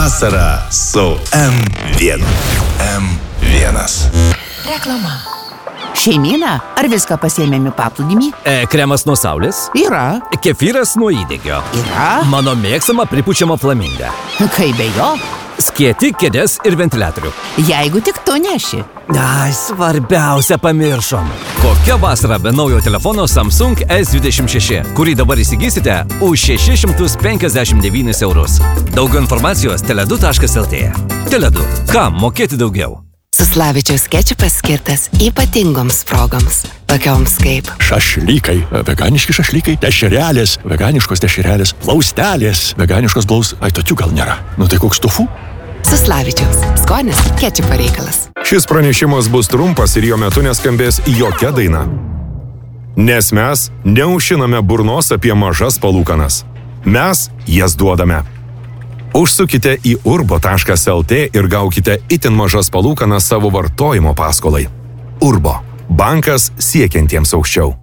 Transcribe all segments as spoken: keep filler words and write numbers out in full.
Vasara su M vienas. M vienas. Reklama. Šeimyna, ar viską pasiėmėme paplūdimį? E, kremas nuo saulės? Yra. Kefyras nuo įdegio? Yra. Mano mėgsama pripučiama flaminga. Kaip be jo? Skėti, kėdės ir ventiliatorių. Jeigu tik tu neši. Ai, svarbiausia pamiršom. Kokia vasara be naujo telefono Samsung S dvidešimt šeši, kurį dabar įsigysite už šešis šimtus penkiasdešimt devynis eurus. Daugiau informacijos tele du taškas el tė. Tele du. Kam mokėti daugiau? Suslavičiaus kečupas skirtas ypatingoms progoms, tokioms kaip šašlykai, veganiški šašlykai, dešrelės, veganiškos dešrelės, plaustelės, veganiškos blaus, ai tokių gal nėra. Nu tai koks tofu? Suslavičiaus. Skonis kečupo reikalas. Šis pranešimas bus trumpas ir jo metu neskambės jokia daina. Nes mes neužšiname burnos apie mažas palūkanas. Mes jas duodame. Užsukite į urbo taškas el tė ir gaukite itin mažas palūkanas savo vartojimo paskolai. Urbo. Bankas siekiantiems aukščiau.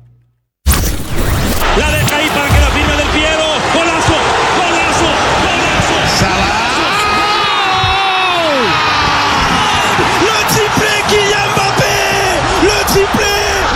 La deja ahí para que la firme del Piero. Golazo, golazo, golazo. Salah. Le triplé Kylian Mbappé. Le triplé.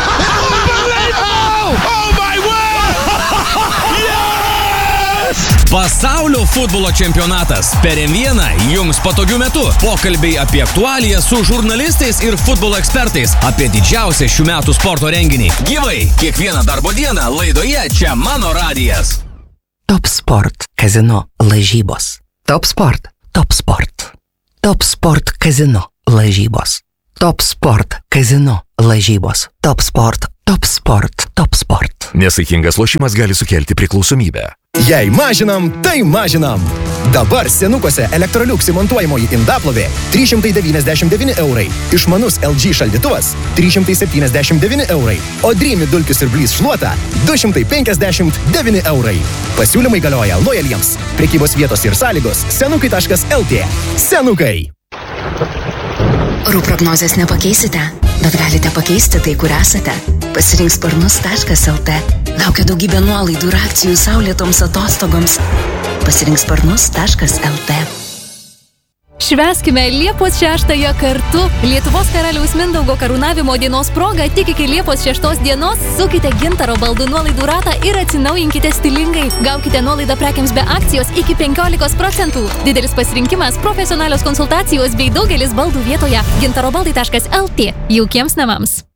Oh my word. Yes! Pasaulio futbolo čempionatas per M vieną jums patogiu metu. Pokalbiai apie aktualiją su žurnalistais ir futbolo ekspertais apie didžiausią šių metų sporto renginį. Gyvai, kiekvieną darbo dieną laidoje čia mano radijas. Top Sport kazino lažybos. Top Sport, Top Sport. Top Sport kazino lažybos. Top Sport kazino lažybos. Top Sport, Top Sport, Top Sport. Nesaikingas lošimas gali sukelti priklausomybę. Jei mažinam, tai mažinam. Dabar senukuose Electrolux įmontuojamoji indaplovė trys šimtai devyniasdešimt devyni eurai. Išmanus L G šaldytuvas trys šimtai septyniasdešimt devyni eurai. O Dreamy dulkius ir blys šluota du šimtai penkiasdešimt devyni eurai. Pasiūlymai galioja lojaliems. Prekybos vietos ir sąlygos senukai taškas el tė. Senukai. Orų prognozės nepakeisite, bet galite pakeisti tai, kur esate. Pasirink sparnus taškas el tė. Laukia daugybė nuolaidų ir akcijų saulėtoms atostogoms. Pasirink sparnus taškas el tė. Švęskime Liepos šeštąją kartu. Lietuvos karaliaus Mindaugo karūnavimo dienos proga tik iki Liepos šeštos dienos sukite Gintaro baldų nuolaidų ratą ir atsinaujinkite stilingai. Gaukite nuolaidą prekiams be akcijos iki penkiolikos procentų. Didelis pasirinkimas, profesionalios konsultacijos bei daugelis baldų vietoje. gintaro baldai taškas el tė. Jaukiems namams.